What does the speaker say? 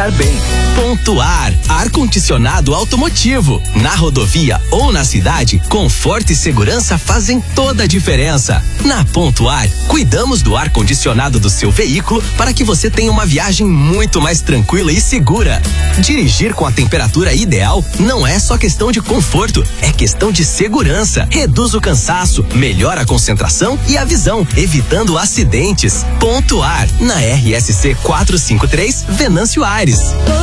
estar bem. Pontuar, ar-condicionado automotivo. Na rodovia ou na cidade, conforto e segurança fazem toda a diferença. Na Pontuar, cuidamos do ar-condicionado do seu veículo para que você tenha uma viagem muito mais tranquila e segura. Dirigir com a temperatura ideal não é só questão de conforto, é questão de segurança. Reduz o cansaço, melhora a concentração e a visão, evitando acidentes. Pontuar, na RSC 453, Venâncio Aires.